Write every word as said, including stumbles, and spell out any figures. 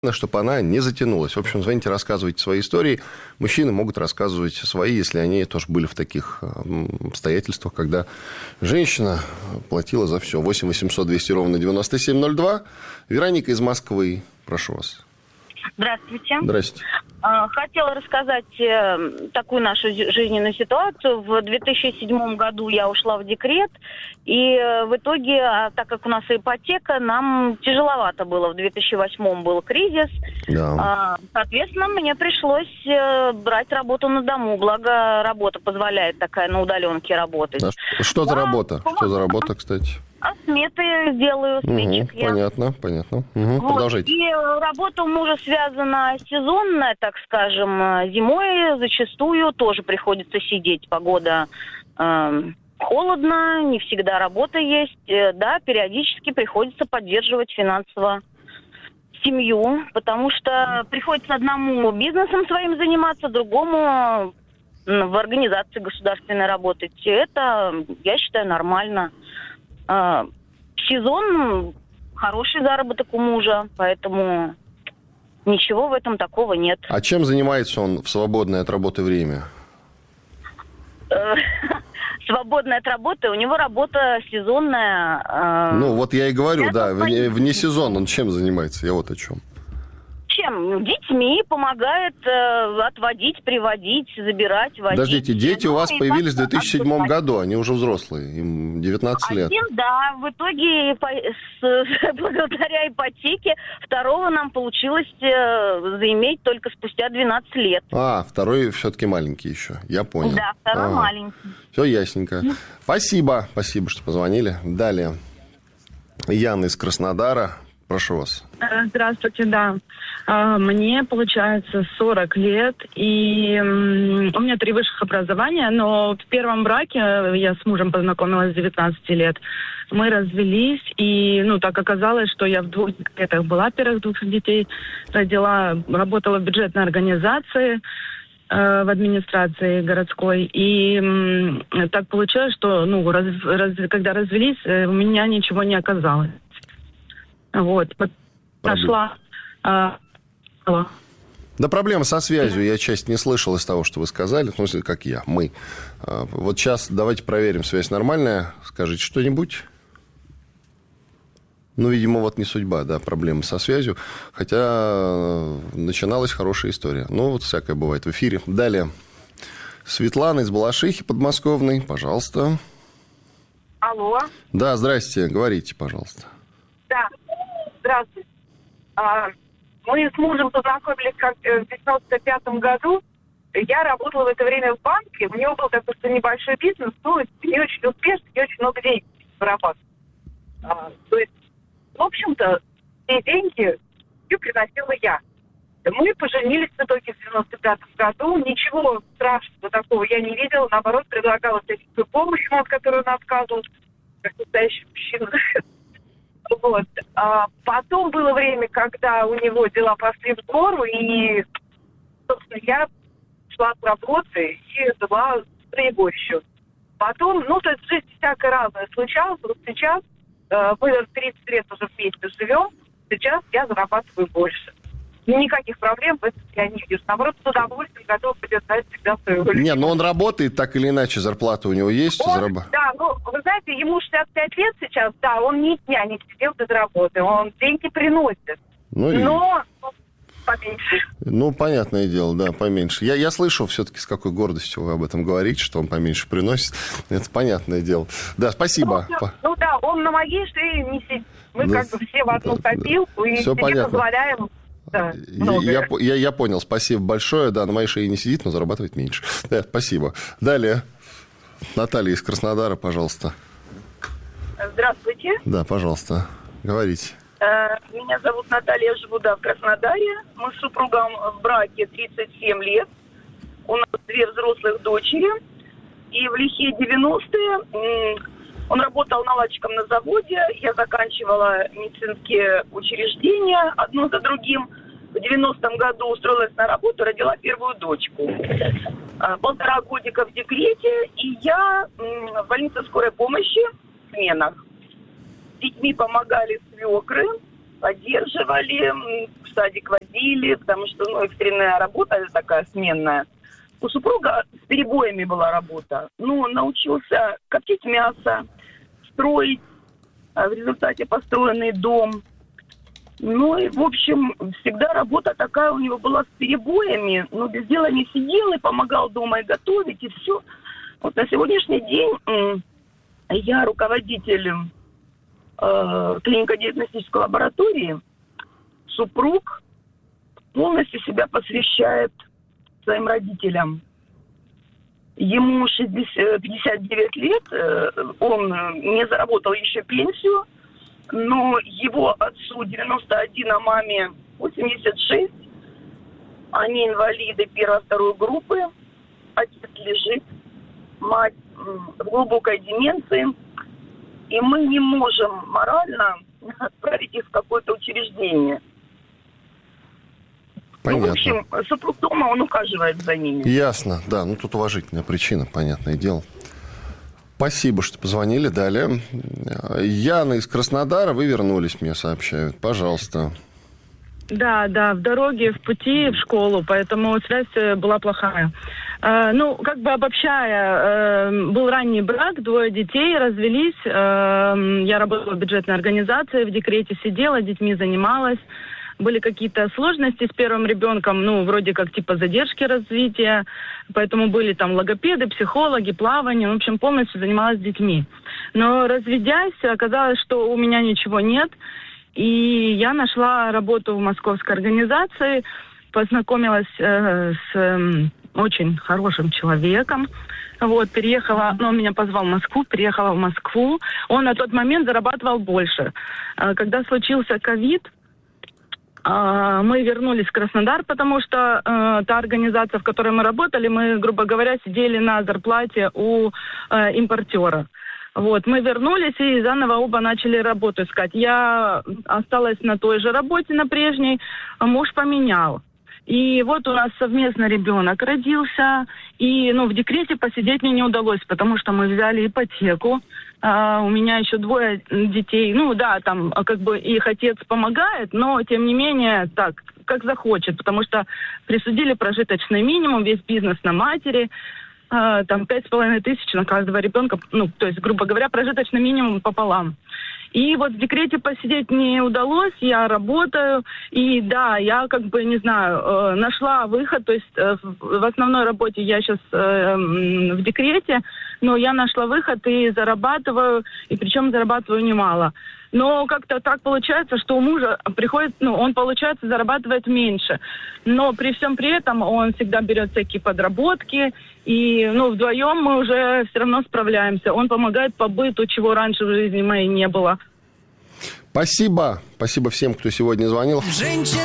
чтобы она не затянулась. В общем, звоните, рассказывайте свои истории. Мужчины могут рассказывать свои, если они тоже были в таких обстоятельствах, когда женщина платила за все. восемь восемьсот двести ровно девяносто семь ноль два. Вероника из Москвы, прошу вас. Здравствуйте. Здравствуйте. Хотела рассказать такую нашу жизненную ситуацию. В две тысячи седьмом году я ушла в декрет, и в итоге, так как у нас ипотека, нам тяжеловато было. В две тысячи восьмом был кризис. Да. Соответственно, мне пришлось брать работу на дому. Благо, работа позволяет такая на удаленке работать. А что за да, работа? Что за работа, кстати? А сметы делаю, сметчик угу, я. Понятно, понятно. Угу, вот. Продолжайте. И работа у мужа связана сезонная, так скажем. Зимой зачастую тоже приходится сидеть. Погода э, холодно, не всегда работа есть. Э, да, периодически приходится поддерживать финансово семью, потому что приходится одному бизнесом своим заниматься, другому в организации государственной работать. И это, я считаю, нормально. Сезон хороший заработок у мужа, поэтому ничего в этом такого нет. А чем занимается он в свободное от работы время? Свободное от работы, у него работа сезонная. Ну, вот я и говорю, да, вне, вне сезона он чем занимается? Я вот о чем. Чем? Детьми помогает э, отводить, приводить, забирать, водить. Подождите, дети у вас ну, появились в две тысячи седьмом году, они уже взрослые, им девятнадцать лет. Один, да, в итоге с, благодаря ипотеке второго нам получилось э, заиметь только спустя двенадцать лет. А, второй все-таки маленький еще, я понял. Да, второй а, маленький. Все ясненько. Спасибо, спасибо, что позвонили. Далее, Яна из Краснодара. Прошу вас. Здравствуйте, да. Мне, получается, сорок лет, и у меня три высших образования, но в первом браке я с мужем познакомилась с девятнадцати лет. Мы развелись, и, ну, так оказалось, что я в двух декретах была, первых двух детей родила, работала в бюджетной организации, в администрации городской. И м, так получилось, что, ну, раз, раз, когда развелись, у меня ничего не оказалось. Вот, нашла. А, да, проблема со связью. Я часть не слышал из того, что вы сказали. В смысле, как я, мы. А, вот сейчас давайте проверим, связь нормальная. Скажите что-нибудь. Ну, видимо, вот не судьба, да, проблемы со связью. Хотя начиналась хорошая история. Ну, вот всякое бывает в эфире. Далее. Светлана из Балашихи подмосковной. Пожалуйста. Алло. Да, здрасте. Говорите, пожалуйста. Да. Здравствуйте. А, мы с мужем познакомились как в девяносто пятом году. Я работала в это время в банке. У него был такой что небольшой бизнес, но не очень успешный, не очень много денег зарабатывал. А, то есть, в общем-то, все деньги приносила я. Мы поженились в итоге в девяносто пятом году. Ничего страшного такого я не видела. Наоборот, предлагала всякую помощь, от которой он отказывал, как настоящий мужчина. Вот. А потом было время, когда у него дела пошли в гору, и, собственно, я шла с работы и была стрейбовщицей. Потом, ну, то есть жизнь всякое разное случалось. Вот сейчас э, мы тридцать лет уже вместе живем, сейчас я зарабатываю больше. Никаких проблем в этом я не вижу. Наоборот, с удовольствием готов поддержать всегда свою роль. Не, но он работает так или иначе, зарплата у него есть? Он, зараб... Да, ну, вы знаете, ему шестьдесят пять лет сейчас, да, он ни дня не сидел без работы, он деньги приносит. Ну, но и... поменьше. Ну, понятное дело, да, поменьше. Я, я слышу все-таки, с какой гордостью вы об этом говорите, что он поменьше приносит. Это понятное дело. Да, спасибо. Ну, ну да, он на моей шее не сидит. Мы да, как бы все в одну да, копилку, да. и Все себе понятно. позволяем... Да, я, я, я понял, спасибо большое. Да, на моей шее не сидит, но зарабатывает меньше. Да, спасибо. Далее. Наталья из Краснодара, пожалуйста. Здравствуйте. Да, пожалуйста, говорите. Меня зовут Наталья, я живу, да, в Краснодаре. Мы с супругом в браке тридцать семь лет. У нас две взрослых дочери. И в лихие девяностые он работал наладчиком на заводе. Я заканчивала медицинские учреждения одно за другим. В девяностом году устроилась на работу, родила первую дочку. Полтора годика в декрете, и я в больнице скорой помощи в сменах. С детьми помогали свекры. поддерживали, в садик водили, потому что, ну, экстренная работа такая сменная. У супруга с перебоями была работа. Ну, он научился коптить мясо, строить, а в результате построенный дом. Ну, и, в общем, всегда работа такая у него была с перебоями. Но без дела не сидел и помогал дома и готовить, и все. Вот на сегодняшний день я руководитель э, клинико-диагностической лаборатории. Супруг полностью себя посвящает своим родителям. Ему шестьдесят, пятьдесят девять лет, он не заработал еще пенсию, но его отцу девяносто один, а маме восемьдесят шесть. Они инвалиды первой-второй группы. Отец лежит, мать в глубокой деменции. И мы не можем морально отправить их в какое-то учреждение. Понятно. Ну, в общем, супруг дома, он ухаживает за ними. Ясно, да. Ну, тут уважительная причина, понятное дело. Спасибо, что позвонили. Далее. Яна из Краснодара. Вы вернулись, мне сообщают. Пожалуйста. Да, да, в дороге, в пути, в школу, поэтому связь была плохая. Э, ну, как бы обобщая, э, был ранний брак, двое детей, развелись. Э, я работала в бюджетной организации, в декрете сидела, детьми занималась. Были какие-то сложности с первым ребенком, ну, вроде как типа задержки развития, поэтому были там логопеды, психологи, плавание, в общем, полностью занималась детьми. Но разведясь, оказалось, что у меня ничего нет, и я нашла работу в московской организации, познакомилась э, с э, очень хорошим человеком. Вот, переехала, ну, он меня позвал в Москву, переехала в Москву. Он на тот момент зарабатывал больше. Когда случился ковид, мы вернулись в Краснодар, потому что э, та организация, в которой мы работали, мы, грубо говоря, сидели на зарплате у э, импортера. Вот, мы вернулись и заново оба начали работу искать. Я осталась на той же работе, на прежней, а муж поменял. И вот у нас совместно ребенок родился, и, ну, в декрете посидеть мне не удалось, потому что мы взяли ипотеку. Uh, у меня еще двое детей. Ну да, там как бы их отец помогает, но тем не менее так, как захочет, потому что присудили прожиточный минимум, весь бизнес на матери, uh, там пять с половиной тысяч на каждого ребенка, ну, то есть, грубо говоря, прожиточный минимум пополам. И вот в декрете посидеть не удалось, я работаю, и да, я как бы, не знаю, э, нашла выход, то есть э, в основной работе я сейчас э, в декрете, но я нашла выход и зарабатываю, и причем зарабатываю немало. Но как-то так получается, что у мужа приходит, ну, он, получается, зарабатывает меньше. Но при всем при этом он всегда берет всякие подработки, и, ну, вдвоем мы уже все равно справляемся. Он помогает по быту, чего раньше в жизни моей не было. Спасибо. Спасибо всем, кто сегодня звонил.